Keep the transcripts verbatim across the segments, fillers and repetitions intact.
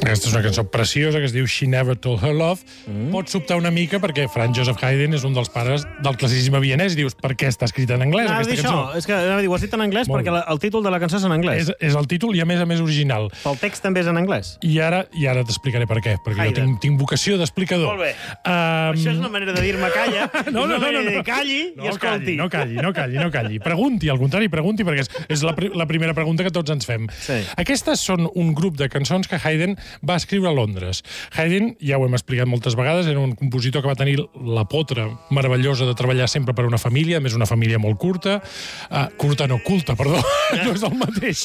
Aquesta és una cançó preciosa que es diu She Never Told Her Love. Mm. Pot sobtar una mica perquè Franz Joseph Haydn és un dels pares del classicisme vienès i dius, per què està escrita en anglès, Anava a aquesta dir cançó? això, és que anava a dir, ho has dit en anglès Molt perquè bé. la, el títol de la cançó és en anglès. És, és el títol i, a més a més, original. El text també és en anglès. I ara i ara t'explicaré per què, perquè Haydn. jo tinc, tinc vocació d'explicador. Molt bé. Um... Això és una manera de dir-me calla, No, no, és una no, manera no, de no. dir calli No, i escolti. calli, no calli, no calli, no calli. Pregunti, al contrari, pregunti, perquè és, és la, pri- la primera pregunta que tots ens fem. Sí. Aquestes són un grup de cançons que Haydn va escriure a Londres. Haydn, ja ho hem explicat moltes vegades, era un compositor que va tenir la potra meravellosa de treballar sempre per una família, a més una família molt curta. Uh, curta no, culta, perdó. No és el mateix.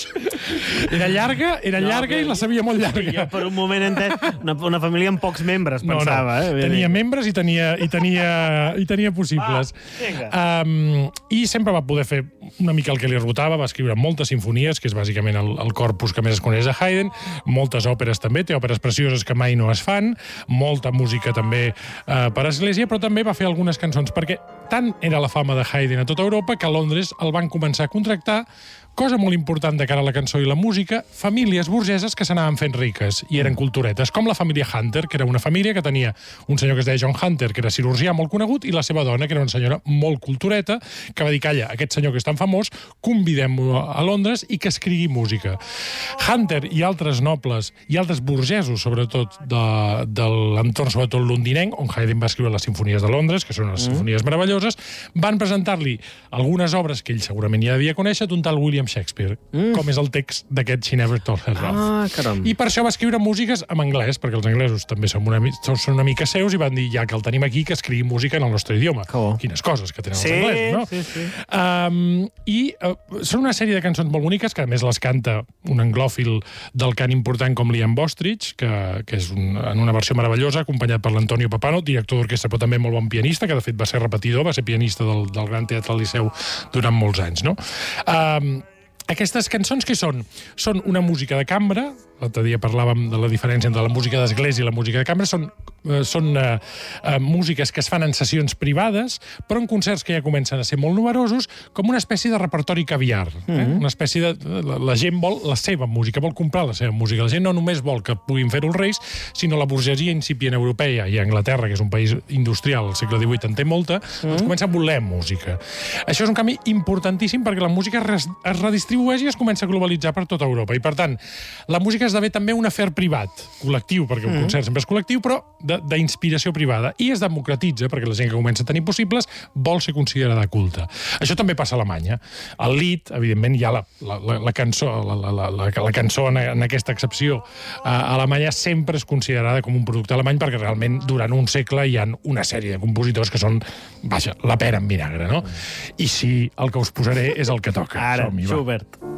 Era llarga, era No, llarga però- i la sabia molt llarga. Jo per un moment he entès una, una família amb pocs membres, pensava. no, no. Eh? Tenia membres i tenia, i tenia, i tenia possibles. Va, um, I sempre va poder fer una mica el que li rotava, va escriure moltes sinfonies, que és bàsicament el, el corpus que més es coneix de Haydn, moltes òperes també, té òperes precioses que mai no es fan, molta música també uh, per a església, però també va fer algunes cançons, perquè tant era la fama de Haydn a tota Europa que a Londres el van començar a contractar, cosa molt important de cara a la cançó i la música, famílies burgeses que s'anaven fent riques i eren culturetes, com la família Hunter, que era una família que tenia un senyor que es deia John Hunter, que era cirurgià molt conegut, i la seva dona, que era una senyora molt cultureta, que va dir, calla, aquest senyor que és tan famós, convidem-lo a Londres i que escrigui música. Hunter i altres nobles, i altres burgesos, sobretot, de, de l'entorn, sobretot londinenc, on Haydn va escriure les sinfonies de Londres, que són unes mm. sinfonies meravelloses, van presentar-li algunes obres que ell segurament ja devia conèixer, d'un tal William Shakespeare, mm. com és el text d'aquest She Never Told Her Love. Ah, caram. I per això va escriure músiques en anglès, perquè els anglesos també són una, són una mica seus i van dir, ja que el tenim aquí, que escrigui música en el nostre idioma. Que bo. Quines coses que tenen Sí, els anglesos, no? sí, sí. Um, I uh, són una sèrie de cançons molt boniques, que a més les canta un anglòfil del cant important com Liam Bostridge, que, que és un, en una versió meravellosa, acompanyat per l'Antonio Papano, director d'orquestra, però també molt bon pianista, que de fet va ser repetidor, va ser pianista del, del Gran Teatre al Liceu durant molts anys, no? Um, Aquestes cançons, què són? Són una música de cambra, l'altre dia parlàvem de la diferència entre la música d'església i la música de cambra, són, eh, són eh, eh, músiques que es fan en sessions privades, però en concerts que ja comencen a ser molt numerosos, com una espècie de repertori caviar. Eh? Mm-hmm. Una espècie de... La, la gent vol la seva música, vol comprar la seva música. La gent no només vol que puguin fer-ho els reis, sinó la burgesia incipient europea, i Anglaterra, que és un país industrial, al segle divuit en té molta, mm-hmm. doncs comença a voler música. Això és un canvi importantíssim perquè la música es, es redistribueix i es comença a globalitzar per tota Europa. I, per tant, la música esdevé també un afer privat, col·lectiu, perquè un concert sempre és col·lectiu, però d'inspiració privada. I es democratitza, perquè la gent que comença a tenir possibles vol ser considerada culta. Això també passa a Alemanya. Al Lied, evidentment, hi ha la, la, la, la cançó, la, la, la, la, la cançó en, en aquesta excepció. A Alemanya sempre és considerada com un producte alemany perquè realment durant un segle hi ha una sèrie de compositors que són, vaja, la pera en vinagre, no? I sí, el que us posaré és el que toca. Ara, Som-hi, va. Schubert.